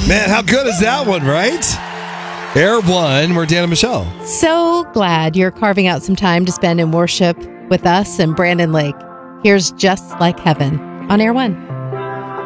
Man, how good is that one, right? Air One, we're Dan and Michelle. So glad you're carving out some time to spend in worship with us and Brandon Lake. Here's Just Like Heaven on Air One.